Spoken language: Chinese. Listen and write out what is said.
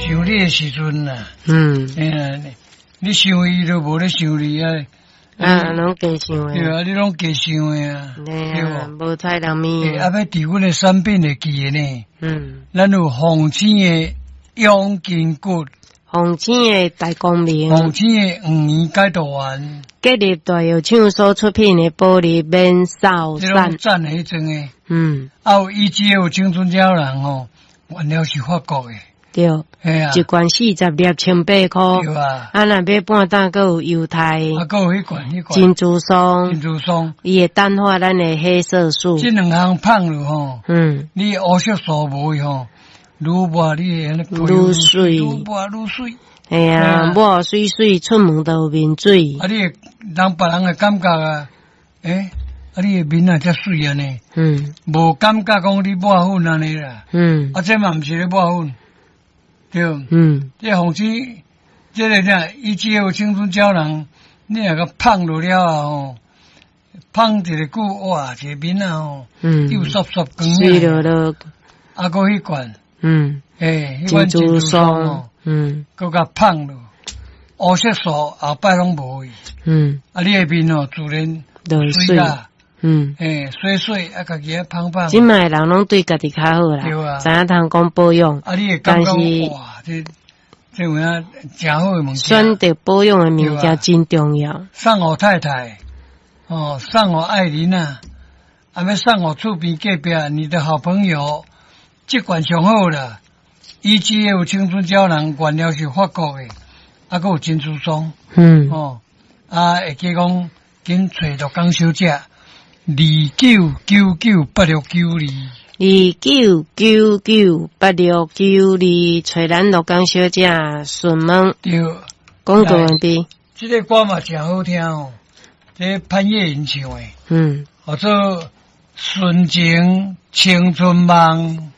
想你的时阵呐，你想伊都无咧想你啊。 拢假想诶。 对啊，你拢假想诶啊。 对啊，无菜人面。 啊，要伫阮诶产品会记诶呢。咱有红青诶养筋骨， 红青诶大光明， 红青诶黄圆解毒丸， 结合大药厂所出品诶玻璃免扫这种赞迄种诶。啊有EGF青春胶囊吼，原料是法国诶。 对，一罐40粒1,800块， 对啊， 若买半担，佮有犹太， 佮有迄罐， 珍珠松， 珍珠松， 伊会淡化咱的黑色素。 这两项放落吼，你黑色素无吼，愈抹你愈水，愈抹愈水。 哎呀，抹水水，出门都有面水。 啊，你人别人会感觉啊，啊，你的面啊遮水安尼，无感觉讲你抹粉安尼啦，啊，这嘛毋是咧抹粉。对，这红旗，这个啥，EGF青春胶囊，你若个放落了啊吼，放一个久，哇，这面啊吼，又缩缩光水了， 啊，搁迄罐，迄罐珍珠松， 搁甲放落，黑色素后摆拢无去，啊，你的面哦，自然水啦。水水啊，家己啊胖胖。 即卖人拢对家己较好啦，对啊，知影通讲保养。 啊，你会感觉哇，这有影真好诶物件。 选择保养诶物件真重要。 送互太太，送互爱人啊，要送互厝边隔壁你的好朋友，这款上好啦。EGF青春胶囊原料是法国诶，啊，佮有珍珠松。会记讲紧找陆港小姐。 29998692，找咱陆港小姐询问。对，讲到完毕。 这个歌嘛真好听哦，这潘越云唱的，叫做《纯情青春梦》。